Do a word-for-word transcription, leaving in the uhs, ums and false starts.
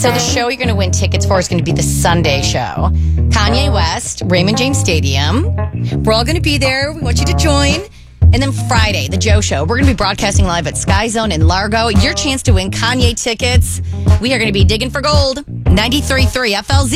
So the show you're going to win tickets for is going to be the Sunday show. Kanye West, Raymond James Stadium. We're all going to be there. We want you to join. And then Friday, the Joe Show. We're going to be broadcasting live at Sky Zone in Largo. Your chance to win Kanye tickets. We are going to be digging for gold. ninety-three point three F L Z.